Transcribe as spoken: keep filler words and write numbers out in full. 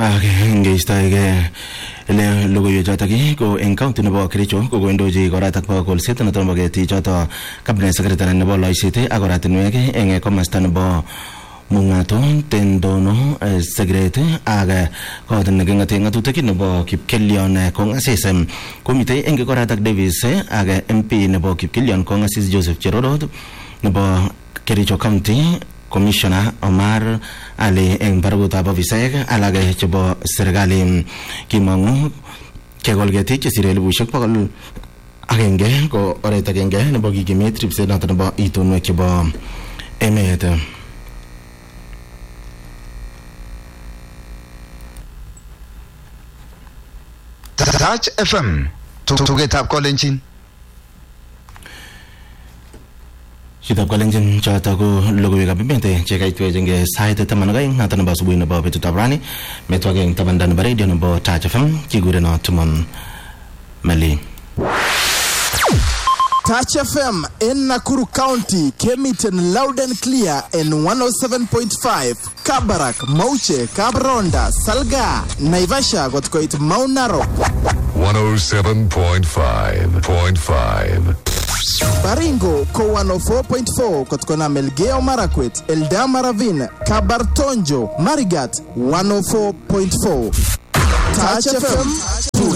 ngeistoege ele logoiwek chotok ko eng county nebo Kericho ko koindochi koratak bo kolset notok nebo ketik chotok cabinet secretary nebo loiset ak oratinwek eng komasta nebo Mungato Tendono Segret ak kot nekingate ngatutik nebo Kipkelion Kongasis komite eng koratak Davis ak M P nebo Kipkelion Kongasis Joseph Cherorot nebo Kericho County Commissioner Omar Ali eng barakutab ofisek alage chebo serikali kimangu kegol ketik chesire elibushek bokol agenge ko oret agenge nebo kikimit ripset noto nebo itonwek chebo emet. Touch F M tugetab kolenjin Shitab kolenjin choto ko logoiwekab emet che kaitwech eng sait taman ak aeng noto nebo asubuhi nebo betutab rani metwage eng tabanda nebo radio nebo Touch F M kigureno Tumon Mali. Touch F M in Nakuru County came it in loud and clear in one oh seven point five. Kabarak, Mauche, Kabronda, Salga, Naivasha got quite Mount Narok. one oh seven point five point five. Baringo, Ko one oh four point four, Kotkona Melgeo Marakwet, Eldama Ravine, Kabartonjo, Marigat, one oh four point four. Touch F M,